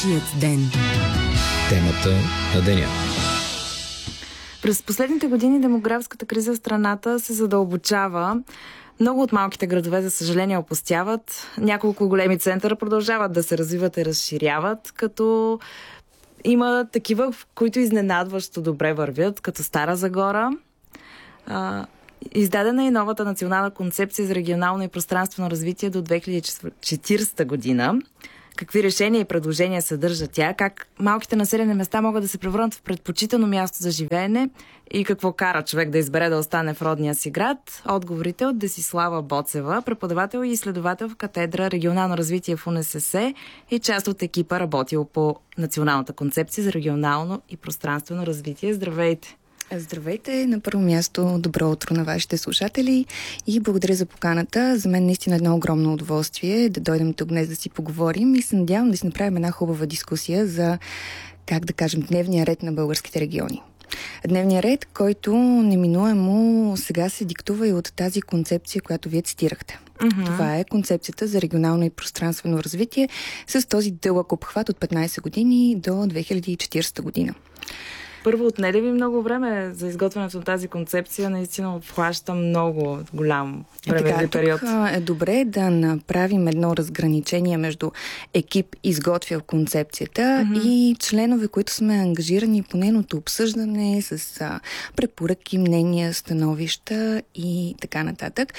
Нашият ден. Темата на деня. През последните години демографската криза в страната се задълбочава. Много от малките градове, за съжаление, опустяват. Няколко големи центъра продължават да се развиват и разширяват, като има такива, в които изненадващо добре вървят, като Стара Загора. Издадена е новата национална концепция за регионално и пространствено развитие до 2040 година. Какви решения и предложения съдържа тя, как малките населени места могат да се превърнат в предпочитано място за живеене и какво кара човек да избере да остане в родния си град. Отговорите от Десислава Боцева, преподавател и изследовател в катедра регионално развитие в УНСС и част от екипа, работил по националната концепция за регионално и пространствено развитие. Здравейте! Здравейте! На първо място добро утро на вашите слушатели и благодаря за поканата. За мен наистина едно огромно удоволствие да дойдем тук днес да си поговорим и се надявам да си направим една хубава дискусия за, как да кажем, дневния ред на българските региони. Дневния ред, който неминуемо сега се диктува и от тази концепция, която вие цитирахте. Това е концепцията за регионално и пространствено развитие с този дълъг обхват от 15 години до 2040 година. Първо, отне ли ви много време за изготвянето на тази концепция? Наистина обхваща много голям времеви период. Тук е добре да направим едно разграничение между екип, изготвял концепцията и членове, които сме ангажирани по нейното обсъждане с препоръки, мнения, становища и така нататък.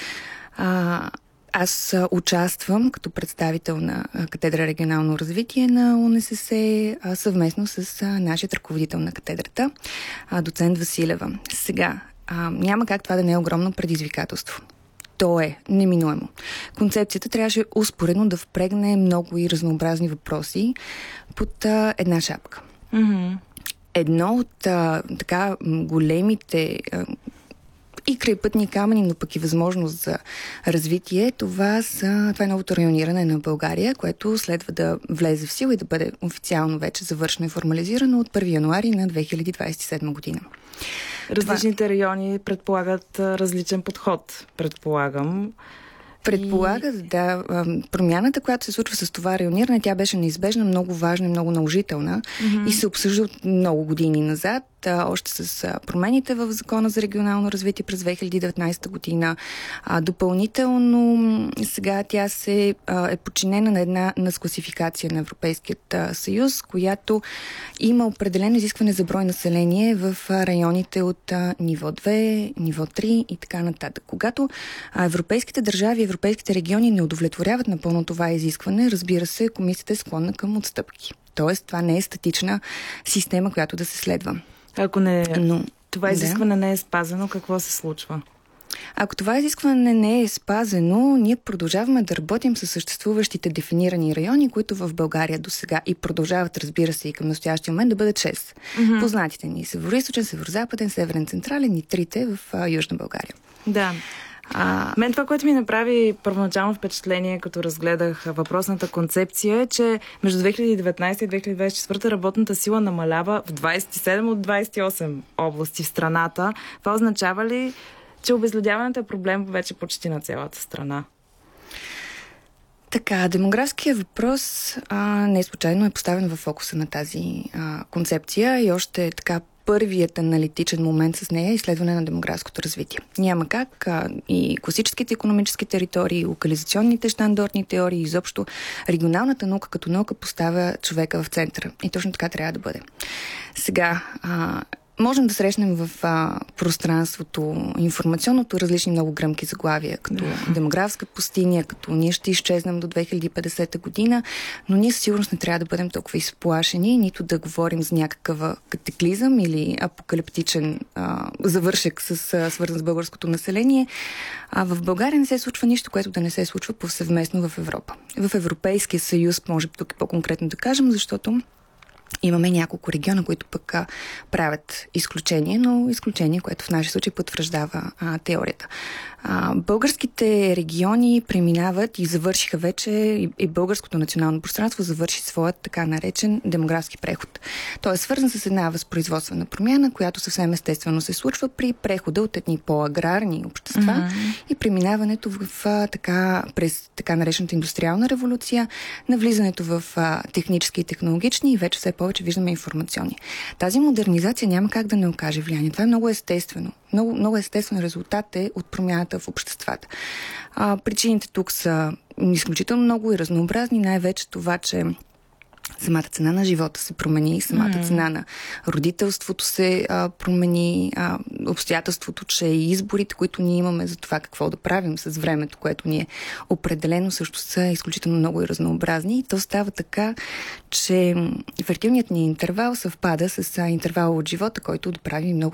Аз участвам като представител на катедра регионално развитие на УНСС съвместно с нашия ръководител на катедрата, доцент Василева. Сега, няма как това да не е огромно предизвикателство. То е неминуемо. Концепцията трябваше успоредно да впрегне много и разнообразни въпроси под една шапка. Едно от така големите и крайпътни камъни, но пък и възможност за развитие, това е новото райониране на България, което следва да влезе в сила и да бъде официално вече завършено и формализирано от 1 януари на 2027 година. Различните райони предполагат различен подход, предполагам. Предполагат, да. Промяната, която се случва с това райониране, тя беше неизбежна, много важна и много наложителна и се обсъжда от много години назад, още с промените в Закона за регионално развитие през 2019 година. Допълнително сега тя е подчинена на една класификация на Европейският съюз, която има определено изискване за брой население в районите от ниво 2, ниво 3 и така нататък. Когато европейските държави, европейските региони не удовлетворяват напълно това изискване, разбира се, комисията е склонна към отстъпки. Тоест, това не е статична система, която да се следва. Ако това изискване не е спазено, какво се случва? Ако това изискване не е спазено, ние продължаваме да работим с съществуващите дефинирани райони, които в България до сега и продължават, разбира се, и към настоящия момент да бъдат 6. Познатите ни североизточен, северозападен, северен, централен и трите в Южна България. Да. Мен това, което ми направи първоначално впечатление, като разгледах въпросната концепция, е, че между 2019 и 2024 работната сила намалява в 27 от 28 области в страната. Това означава ли, че обезлюдяването е проблем вече почти на цялата страна? Така, демографският въпрос не е случайно е поставен в фокуса на тази концепция и още така първият аналитичен момент с нея е изследване на демографското развитие. Няма как и класическите икономически територии, и локализационните щандартни теории, изобщо регионалната наука като наука поставя човека в центъра. И точно така трябва да бъде. Сега, можем да срещнем в пространството информационното различни много гръмки заглавия, като демографска пустиня, като ние ще изчезнем до 2050 година, но ние със сигурност не трябва да бъдем толкова изплашени, нито да говорим за някакъв катаклизъм или апокалиптичен завършек свързан с българското население. В България не се случва нищо, което да не се случва повсеместно в Европа. В Европейския съюз, може тук по-конкретно да кажем, защото Имаме няколко региона, които пък правят изключение, но изключение, което в нашия случай потвърждава теорията. Българските региони преминават и завършиха вече, и българското национално пространство завърши своят така наречен демографски преход. Той е свързан с една възпроизводствена промяна, която съвсем естествено се случва при прехода от едни по-аграрни общества и преминаването през така наречената индустриална революция, навлизането в технически и технологични и вече все повече виждаме информационни. Тази модернизация няма как да не окаже влияние. Това е много естествено. Много естествен резултат е от промяната в обществата. Причините тук са изключително много и разнообразни. Най-вече това, че самата цена на живота се промени, самата цена на родителството се промени, обстоятелството, че и изборите, които ние имаме за това какво да правим с времето, което ни е определено, също са изключително много и разнообразни. И то става така, че фертилният ни интервал съвпада с интервала от живота, който да прави много